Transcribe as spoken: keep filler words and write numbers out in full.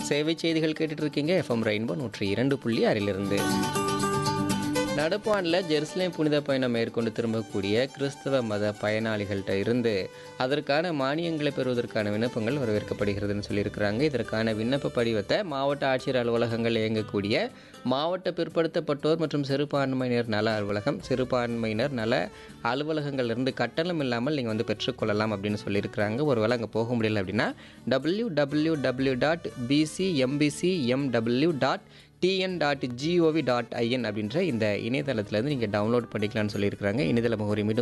சேவை செய்திகள் கேட்டுட்டு இருக்கீங்க எஃப்எம் ரெயின்போ நூற்றி இரண்டு புள்ளி ஆறிலிருந்து. நடப்பாண்டில் ஜெருசலேம் புனித பயணம் மேற்கொண்டு திரும்பக்கூடிய கிறிஸ்தவ மத பயனாளிகள்கிட்ட இருந்து அதற்கான மானியங்களை பெறுவதற்கான விண்ணப்பங்கள் வரவேற்கப்படுகிறதுன்னு சொல்லியிருக்கிறாங்க. இதற்கான விண்ணப்ப படிவத்தை மாவட்ட ஆட்சியர் அலுவலகங்கள் இயங்கக்கூடிய மாவட்ட பிற்படுத்தப்பட்டோர் மற்றும் சிறுபான்மையினர் நல அலுவலகம், சிறுபான்மையினர் நல அலுவலகங்கள்லேருந்து கட்டணம் இல்லாமல் நீங்கள் வந்து பெற்றுக்கொள்ளலாம் அப்படின்னு சொல்லியிருக்கிறாங்க. ஒருவேளை அங்கே போக முடியல அப்படின்னா W W W dot பிசிஎம்பிசிஎம்டபிள்யூ dot TN dot gov dot IN அப்படின்ற இந்த இணையதளத்திலேருந்து நீங்கள் டவுன்லோட் பண்ணிக்கலாம்னு சொல்லியிருக்கிறாங்க. இணையதள முகவரி மீண்டும்